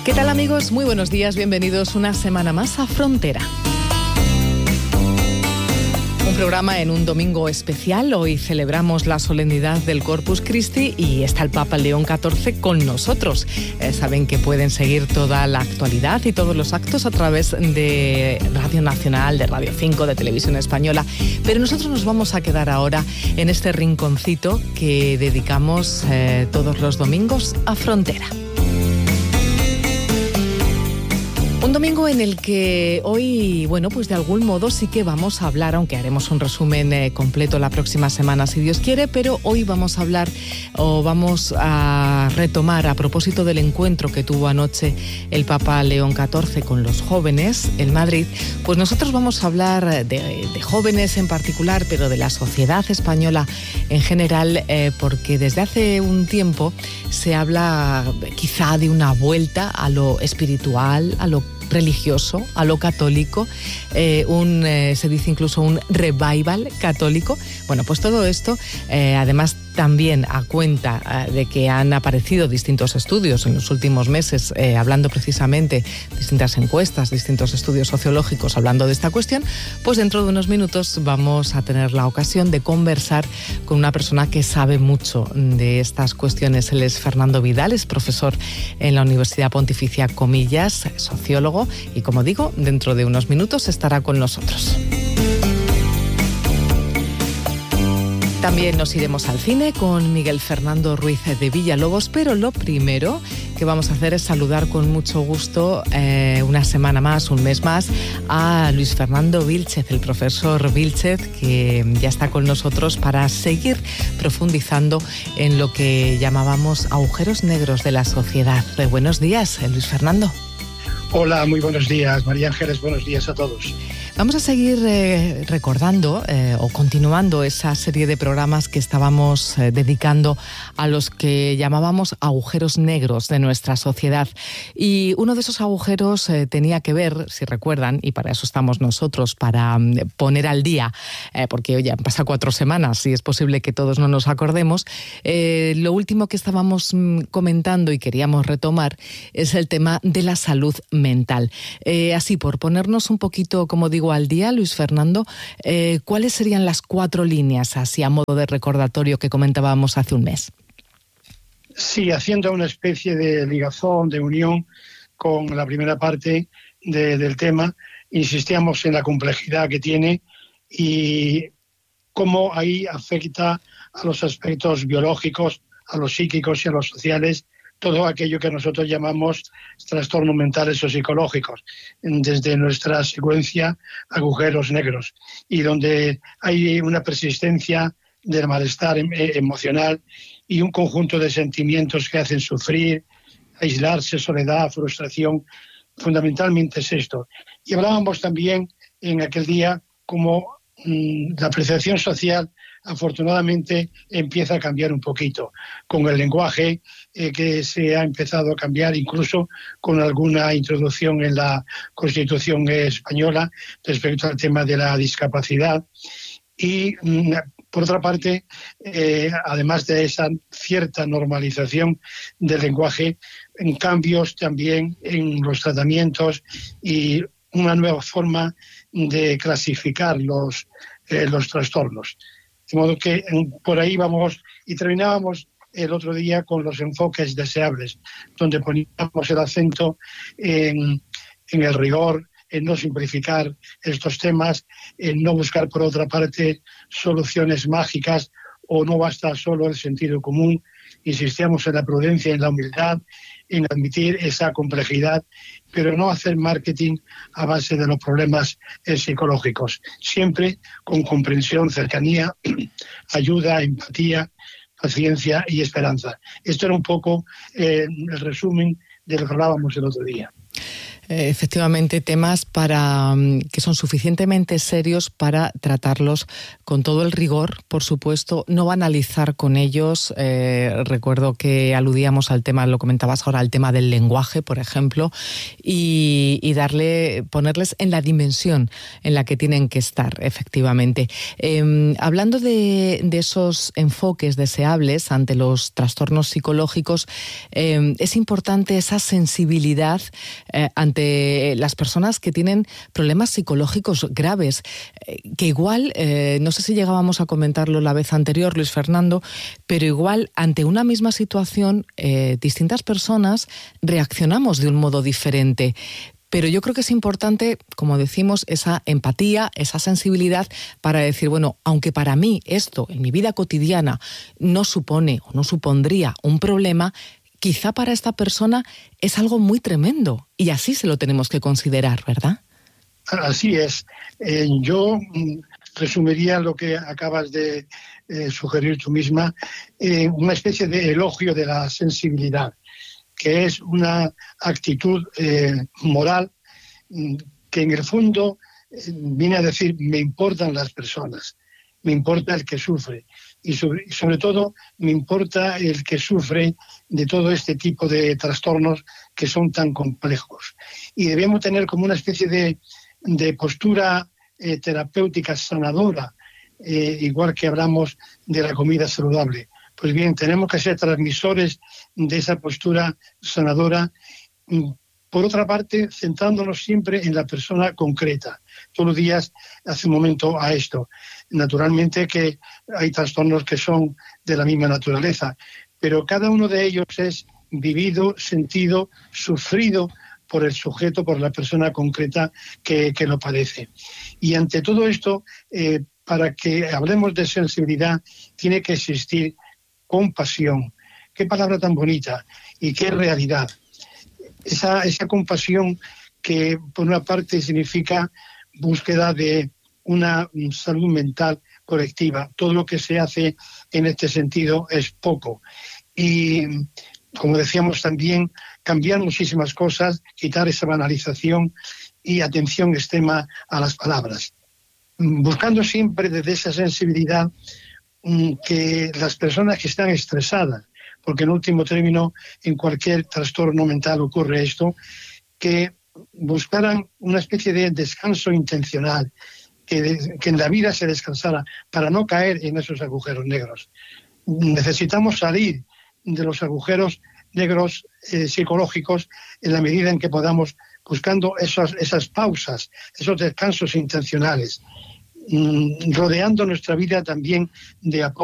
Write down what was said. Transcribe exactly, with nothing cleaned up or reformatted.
¿Qué tal, amigos? Muy buenos días, bienvenidos una semana más a Frontera. Un programa en un domingo especial. Hoy celebramos la solemnidad del Corpus Christi y está el Papa León catorce con nosotros. Eh, saben que pueden seguir toda la actualidad y todos los actos a través de Radio Nacional, de Radio cinco, de Televisión Española. Pero nosotros nos vamos a quedar ahora en este rinconcito que dedicamos eh, todos los domingos a Frontera. Un domingo en el que hoy, bueno, pues de algún modo sí que vamos a hablar, aunque haremos un resumen eh, completo la próxima semana, si Dios quiere, pero hoy vamos a hablar o vamos a retomar a propósito del encuentro que tuvo anoche el Papa León catorce con los jóvenes en Madrid. Pues nosotros vamos a hablar de, de jóvenes en particular, pero de la sociedad española en general, eh, porque desde hace un tiempo se habla quizá de una vuelta a lo espiritual, a lo religioso, a lo católico, eh, un, eh, se dice incluso un revival católico. Bueno, pues todo esto, eh, además también a cuenta eh, de que han aparecido distintos estudios en los últimos meses, eh, hablando precisamente, distintas encuestas, distintos estudios sociológicos hablando de esta cuestión, pues dentro de unos minutos vamos a tener la ocasión de conversar con una persona que sabe mucho de estas cuestiones. Él es Fernando Vidal, es profesor en la Universidad Pontificia Comillas, sociólogo, y como digo, dentro de unos minutos estará con nosotros. También nos iremos al cine con Miguel Fernando Ruiz de Villalobos, pero lo primero que vamos a hacer es saludar con mucho gusto eh, una semana más, un mes más, a Luis Fernando Vílchez, el profesor Vílchez, que ya está con nosotros para seguir profundizando en lo que llamábamos agujeros negros de la sociedad. Eh, buenos días, Luis Fernando. Hola, muy buenos días, María Ángeles, buenos días a todos. Vamos a seguir eh, recordando eh, o continuando esa serie de programas que estábamos eh, dedicando a los que llamábamos agujeros negros de nuestra sociedad. Y uno de esos agujeros eh, tenía que ver, si recuerdan, y para eso estamos nosotros, para um, poner al día, eh, porque ya han pasado cuatro semanas y es posible que todos no nos acordemos. Eh, lo último que estábamos mm, comentando y queríamos retomar es el tema de la salud mental. Eh, así, por ponernos un poquito, como digo, al día, Luis Fernando, eh, ¿cuáles serían las cuatro líneas, así a modo de recordatorio, que comentábamos hace un mes? Sí, haciendo una especie de ligazón, de unión con la primera parte de, del tema, insistíamos en la complejidad que tiene y cómo ahí afecta a los aspectos biológicos, a los psíquicos y a los sociales, todo aquello que nosotros llamamos trastornos mentales o psicológicos, desde nuestra secuencia agujeros negros, y donde hay una persistencia del malestar emocional y un conjunto de sentimientos que hacen sufrir, aislarse, soledad, frustración. Fundamentalmente es esto. Y hablábamos también en aquel día como mmm, la percepción social afortunadamente empieza a cambiar un poquito, con el lenguaje eh, que se ha empezado a cambiar, incluso con alguna introducción en la Constitución española respecto al tema de la discapacidad. Y mm, por otra parte, eh, además de esa cierta normalización del lenguaje, en cambios también en los tratamientos y una nueva forma de clasificar los, eh, los trastornos. De modo que por ahí vamos, y terminábamos el otro día con los enfoques deseables, donde poníamos el acento en, en el rigor, en no simplificar estos temas, en no buscar por otra parte soluciones mágicas o no basta solo el sentido común. Insistíamos en la prudencia, en la humildad, en admitir esa complejidad, pero no hacer marketing a base de los problemas eh, psicológicos. Siempre con comprensión, cercanía, ayuda, empatía, paciencia y esperanza. Esto era un poco eh, el resumen de lo que hablábamos el otro día. eh, efectivamente temas para que son suficientemente serios para tratarlos con todo el rigor, por supuesto, no banalizar con ellos. Eh, recuerdo que aludíamos al tema, lo comentabas ahora, al tema del lenguaje, por ejemplo, y, y darle, ponerles en la dimensión en la que tienen que estar, efectivamente. Eh, hablando de, de esos enfoques deseables ante los trastornos psicológicos, eh, es importante esa sensibilidad eh, ante las personas que tienen problemas psicológicos graves, eh, que igual, eh, no sé si llegábamos a comentarlo la vez anterior, Luis Fernando, pero igual ante una misma situación, eh, distintas personas reaccionamos de un modo diferente. Pero yo creo que es importante, como decimos, esa empatía, esa sensibilidad para decir, bueno, aunque para mí esto en mi vida cotidiana no supone o no supondría un problema, quizá para esta persona es algo muy tremendo y así se lo tenemos que considerar, ¿verdad? Así es. Eh, yo mm, resumiría lo que acabas de eh, sugerir tú misma, eh, una especie de elogio de la sensibilidad, que es una actitud eh, moral mm, que en el fondo eh, viene a decir, me importan las personas, me importa el que sufre y sobre, sobre todo me importa el que sufre de todo este tipo de trastornos que son tan complejos. Y debemos tener como una especie de, de postura eh, terapéutica sanadora, eh, igual que hablamos de la comida saludable. Pues bien, tenemos que ser transmisores de esa postura sanadora. Por otra parte, centrándonos siempre en la persona concreta. Todos los días, hace un momento a esto. Naturalmente que hay trastornos que son de la misma naturaleza, pero cada uno de ellos es vivido, sentido, sufrido por el sujeto, por la persona concreta que, que lo padece. Y ante todo esto, eh, para que hablemos de sensibilidad, tiene que existir compasión. Qué palabra tan bonita y qué realidad. Esa, esa compasión que por una parte significa búsqueda de una salud mental colectiva. Todo lo que se hace en este sentido es poco. Y como decíamos también, cambiar muchísimas cosas, quitar esa banalización y atención extrema a las palabras. Buscando siempre desde esa sensibilidad que las personas que están estresadas, porque en último término en cualquier trastorno mental ocurre esto, que buscaran una especie de descanso intencional, que, de, que en la vida se descansara para no caer en esos agujeros negros. Necesitamos salir de los agujeros negros eh, psicológicos en la medida en que podamos, buscando esas, esas pausas, esos descansos intencionales, mmm, rodeando nuestra vida también de apoyo.